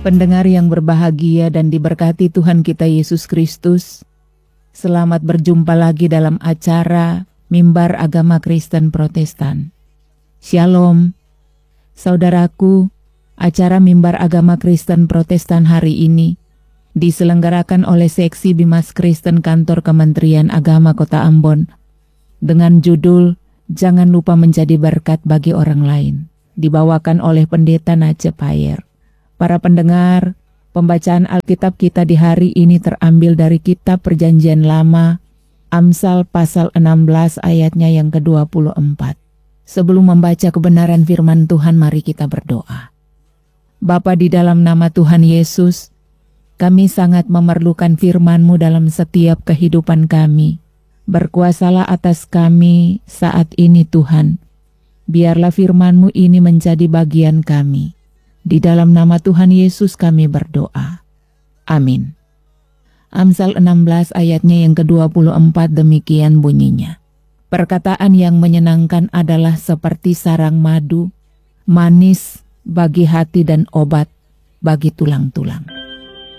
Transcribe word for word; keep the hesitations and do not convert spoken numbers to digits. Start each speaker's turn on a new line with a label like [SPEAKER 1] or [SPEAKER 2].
[SPEAKER 1] Pendengar yang berbahagia dan diberkati Tuhan kita Yesus Kristus, selamat berjumpa lagi dalam acara Mimbar Agama Kristen Protestan. Shalom, saudaraku. Acara Mimbar Agama Kristen Protestan hari ini diselenggarakan oleh Seksi Bimas Kristen Kantor Kementerian Agama Kota Ambon dengan judul Jangan Lupa Menjadi Berkat Bagi Orang Lain, dibawakan oleh Pendeta Nace Payer. Para pendengar, pembacaan Alkitab kita di hari ini terambil dari Kitab Perjanjian Lama, Amsal pasal enam belas ayatnya yang ke dua puluh empat. Sebelum membaca kebenaran firman Tuhan, mari kita berdoa. Bapa, di dalam nama Tuhan Yesus, kami sangat memerlukan firman-Mu dalam setiap kehidupan kami. Berkuasalah atas kami saat ini Tuhan. Biarlah firman-Mu ini menjadi bagian kami. Di dalam nama Tuhan Yesus kami berdoa. Amin. Amsal enam belas ayatnya yang ke dua puluh empat demikian bunyinya. Perkataan yang menyenangkan adalah seperti sarang madu, manis bagi hati dan obat bagi tulang-tulang.